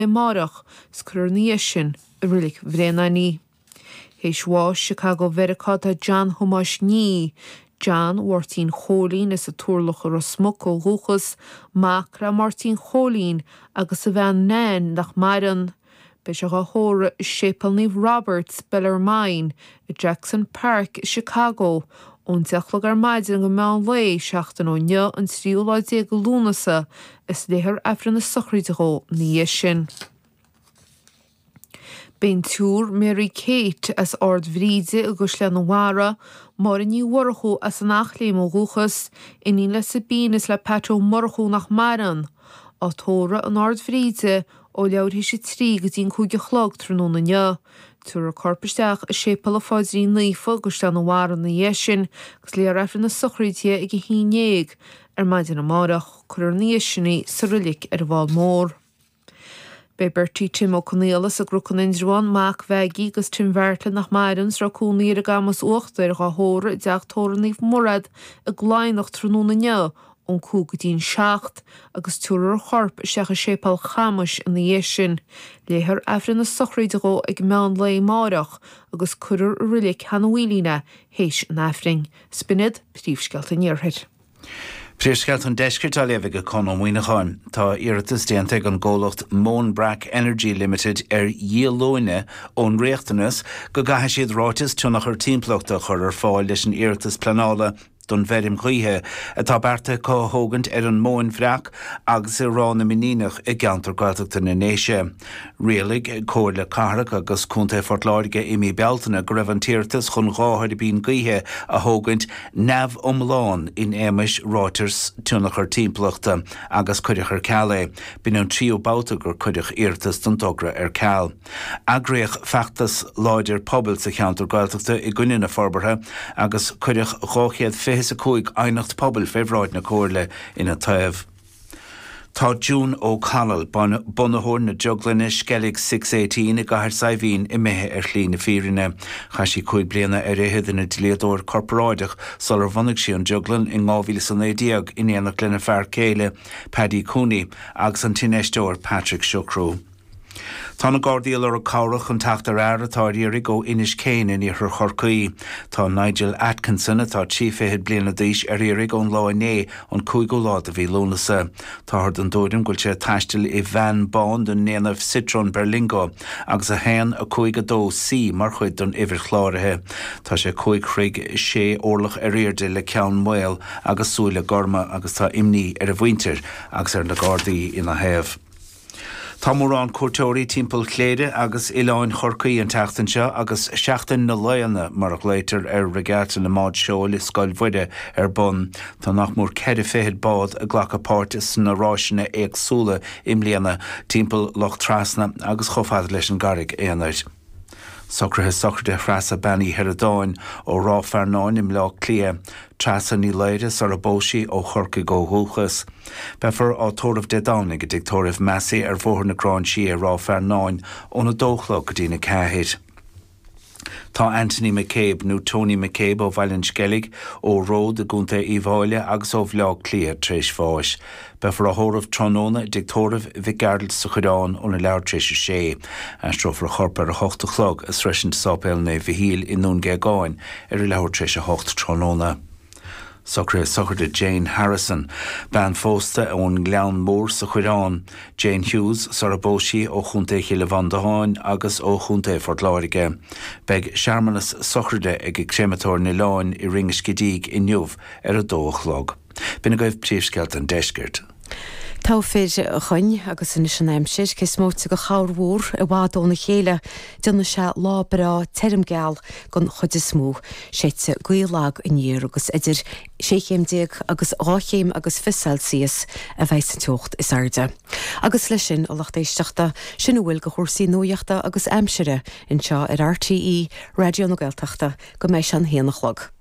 marach scrurníis sin a rilik vrénaní. Héis wá Chicago Vericata John Humash ní, John Wartín Cholín is a túrlach ar a smocó rúchas, Macra Martín Cholín agus a bhean nén nach maran. Beis a hóra Shapelnív Roberts Bellarmine i Jackson Park, Chicago, ón deachlag ar maidin go meán lei seachtain ó neo an tríúláidé go lúnasa is léthir efran na sochríidegó ní sin. Bén túr Mary Kate as ord bhríide agus le na mhara mar in níhharachú as an nachléim ó rúchas in ní le sa bín is le Petro Morachú nach maran. Á tóra an ord bhríide ó leabhar hí sé trí go dtín cúige chlog trúnú na neo. Túr a corpaisteach a sépal a fáidrí nífa agus le na mhara na dhéisin gus le efran na sochríide ag hínéag ar maidin na marach chuir níos sinní sa rilik ar bháil mór. Bei Bertie Tim O'Conneillas a grúcan indruán Mac Vegi gus Tim Vertla nach maidins ra cúnaí ar gamas uachta ar a hóra deach tóraníh murad a gláinach trúnú na neo ón cúgadín seacht agus túr chorp seach a sépal chamas in na dhéisin. Léthir efran na sochríidegó ag meán lei marach agus cuirear rilik hanahhuilína héis an efring. Spinnid príomhscealta níorthir. Príomhscealt an deiscirt a léimh go con mhuioineáin tá iarratas déanta an ggólacht Moonbrack Energy Limited ar díolóine ón réachtanas go gaithe siad ráitis túnach ar timpplaachta chur ar fáil leis an iarratas planála don bherim chuithe atá berta cóthógant ar an Moonbrack agus i rána minínach i gceantar Gaeltachta na Néise. Rialig cóir le carach agus cúnta fortláirige imi beltainna go raibh an tíortas chun gáthir bín gaithe a thógant neamh omláin in éimis ráiters túnach ar timpplaachta agus cuideach ar ceala. Bín an trío báta gur cuideach iartas don dogra ar ceall. Agréach feachtas láidir pobl sa cheantar Gaeltachta i gcuine na forbartha agus cuideach gáchéad fé a cúig einacht pobl fehráid na cóirle ina taobh. Tá June O'Connell bunahór na juglanne Skellig 618 i gahar saibhín i methe ar chlí na fírinne. Chaisi cúig bliana ar réhead in a dléadóir corporáideach sol ar bhannig sí an juglan in 2019 in éanach lena fear céile Paddy Cooney agus an tineisteoir Patrick Shukru. Tá na Guardial ar a cabhrach an teachtar air atá riarig ó inis céin in ihir chorcaí. Tá Nigel Atkinson atá tíféhead bliana díos ar riarig ón láiné an cúig ó lád a bhí lúnasa. Tá hard an dóidim goil sé taistil i Van Bond an néanamh Citron Berlingo agus a héan a cúig a dó sí mar chuid don ihir chláirithe. Tá sé cúig chrig sé orlach ar riirde le ceann Moil agus súile gorma agus tá imní ar a bhaintir agus ar na Guardií ina héamh. Tá mórán cuairteoirí timpeall Cléide agus Ileáin Chorcaí an teachtain seo agus seachtain na Laoine marach léitir ar regata na máid seoil is Scoil Mhuide ar bun. Tá nach mór cead féhead bád a ghlacha páirtis na ráisina éagsúla imléana timpeall Loch Trasna agus chofad leis an garig éanaid. Socrathe socrte frasa Benny Heradáin ó Ráfearnáin im lá clia, trasa ní leiris ar a bóisi ó chorca go húchas. Befar á tóramh de dánig a dictóramh measa ar bhór na grán si a Ráfearnáin ó na dóchlog go dtína céhéid. Tá Anthony McCabe nó Tony McCabe ó Bhailinn Skellig ó Ród a gúnta íomháile agus ó bhleá clia tréis fáis. Befar a thóramh trónóna dictóramh bhí gardal sa chudáin ó na leabhar tréis sé. Strófar a chorpar a 8 chlog a sreisint sápéilna bhíhíl in nún géagáin ar i leabhar tréis a 8 trónóna. Socrte Jane Harrison, ban fósta ón gleann mór sa chuirán, Jane Hughes sar a bóisi ó chunta Chile Vandaháin agus ó chunta Fortláirige. Beg Sharmanas socrte ag crématóir na láin i ringes gidíg in Nniuh ar a dóchlog. Bina gaibh príomhscealt an deiscirt. Tá féidir a chuin agus in sin aimsir cé smóta go chairhúr a bhádóna chéile duna se lábrá terimgeall gon chud is smó séite gaolag in dhéar agus idir 6 agus 8 agus 5 Celsius a bheits an teocht is airde. Agus lei sin ó lachtéisteachta sin bhfuil go chósaí nóíochta agus aimsire in seo ar RTE Radio na Gaeltachta go mééis an héanachlog.